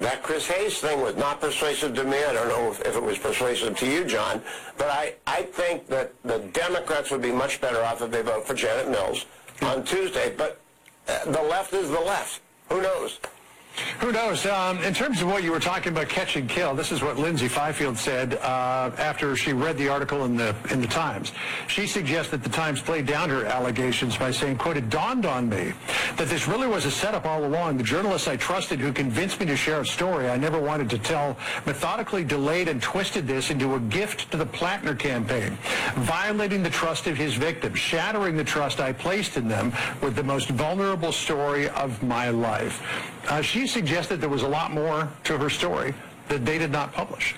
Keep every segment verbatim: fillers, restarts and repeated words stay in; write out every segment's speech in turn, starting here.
that Chris Hayes thing was not persuasive to me. I don't know if, if it was persuasive to you, John, but I, I think that the Democrats would be much better off if they vote for Janet Mills on Tuesday, but uh, the left is the left. Who knows? Who knows? Um, in terms of what you were talking about, catch and kill, this is what Lindsay Fifield said uh, after she read the article in the in the Times. She suggests that the Times played down her allegations by saying, quote, "It dawned on me that this really was a setup all along. The journalists I trusted who convinced me to share a story I never wanted to tell methodically delayed and twisted this into a gift to the Plattner campaign, violating the trust of his victims, shattering the trust I placed in them with the most vulnerable story of my life." Uh, she suggested there was a lot more to her story that they did not publish.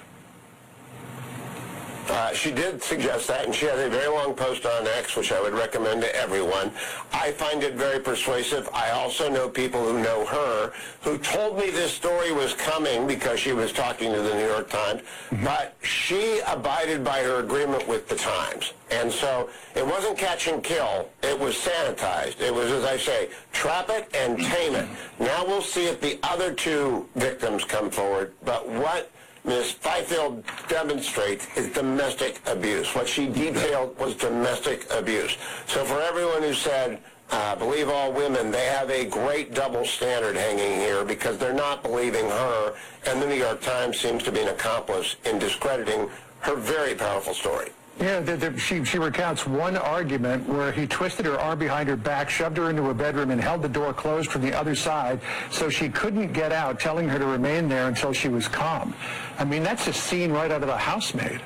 Uh, she did suggest that, and she has a very long post on X, which I would recommend to everyone. I find it very persuasive. I also know people who know her who told me this story was coming because she was talking to the New York Times, mm-hmm. but she abided by her agreement with the Times. And so it wasn't catch and kill. It was sanitized. It was, as I say, trap it and tame it. Now we'll see if the other two victims come forward, but what Miz Fifield demonstrates is domestic abuse. What she detailed was domestic abuse. So for everyone who said, uh, believe all women, they have a great double standard hanging here because they're not believing her, and the New York Times seems to be an accomplice in discrediting her very powerful story. Yeah, the, the, she, she recounts one argument where he twisted her arm behind her back, shoved her into a bedroom, and held the door closed from the other side so she couldn't get out, telling her to remain there until she was calm. I mean, that's a scene right out of The Housemaid.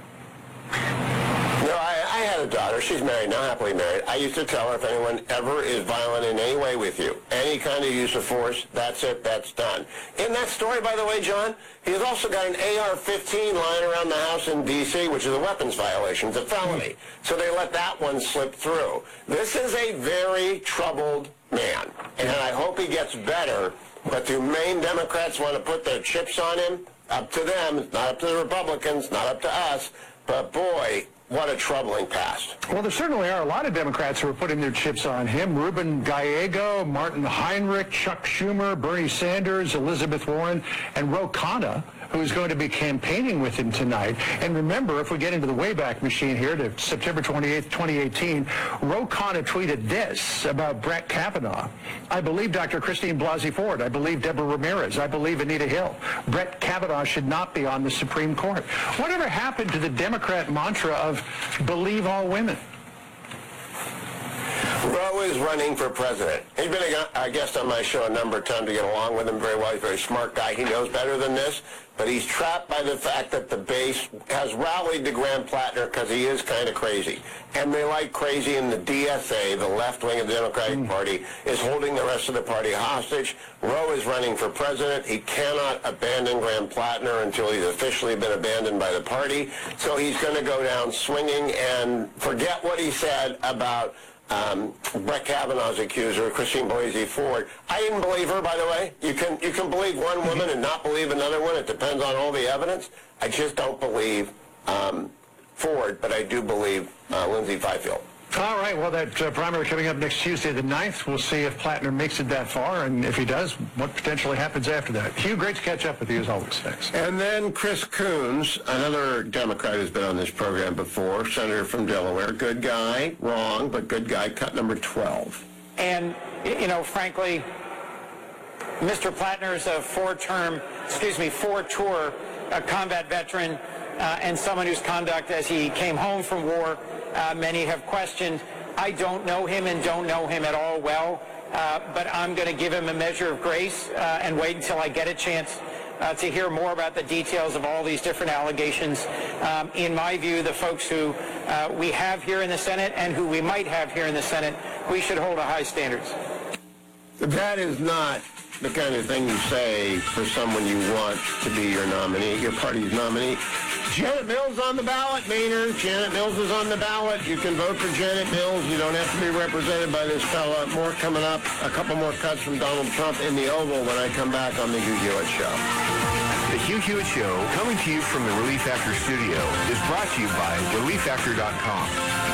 No, I, I had a daughter. She's married now, happily married. I used to tell her if anyone ever is violent in any way with you, any kind of use of force, that's it, that's done. In that story, by the way, John, he's also got an A R fifteen lying around the house in D C, which is a weapons violation. It's a felony. So they let that one slip through. This is a very troubled man, and I hope he gets better, but do Maine Democrats want to put their chips on him? Up to them. It's not up to the Republicans, not up to us, but boy, what a troubling past. Well, there certainly are a lot of Democrats who are putting their chips on him. Ruben Gallego, Martin Heinrich, Chuck Schumer, Bernie Sanders, Elizabeth Warren, and Ro Khanna, who is going to be campaigning with him tonight. And remember, if we get into the Wayback Machine here to September twenty-eighth, twenty eighteen, Ro Khanna tweeted this about Brett Kavanaugh. "I believe Doctor Christine Blasey Ford. I believe Deborah Ramirez. I believe Anita Hill. Brett Kavanaugh should not be on the Supreme Court." Whatever happened to the Democrat mantra of believe all women? Roe is running for president. He's been a, a guest on my show a number of times to get along with him very well. He's a very smart guy. He knows better than this, but he's trapped by the fact that the base has rallied to Graham Plattner because he is kind of crazy. And they like crazy, and the D S A, the left wing of the Democratic mm. Party, is holding the rest of the party hostage. Roe is running for president. He cannot abandon Graham Plattner until he's officially been abandoned by the party. So he's going to go down swinging and forget what he said about Um, Brett Kavanaugh's accuser, Christine Blasey Ford. I didn't believe her, by the way. You can you can believe one woman and not believe another one. It depends on all the evidence. I just don't believe um, Ford, but I do believe uh, Lindsay Fifield. All right, well, that uh, primary coming up next Tuesday the ninth. We'll see if Plattner makes it that far, and if he does, what potentially happens after that. Hugh, great to catch up with you as always. Thanks. And then Chris Coons, another Democrat who's been on this program before, senator from Delaware. Good guy, wrong, but good guy, cut number twelve. And, you know, frankly, Mister Plattner is a four-term, excuse me, four-tour uh, combat veteran uh, and someone whose conduct as he came home from war, Uh, many have questioned. I don't know him and don't know him at all well, uh, but I'm going to give him a measure of grace uh, and wait until I get a chance uh, to hear more about the details of all these different allegations. Um, in my view, the folks who uh, we have here in the Senate and who we might have here in the Senate, we should hold a high standards. That is not the kind of thing you say for someone you want to be your nominee, your party's nominee. Janet Mills on the ballot, Maynard. Janet Mills is on the ballot. You can vote for Janet Mills. You don't have to be represented by this fella. More coming up. A couple more cuts from Donald Trump in the Oval when I come back on the Hugh Hewitt Show. The Hugh Hewitt Show, coming to you from the Relief Factor studio, is brought to you by relief factor dot com.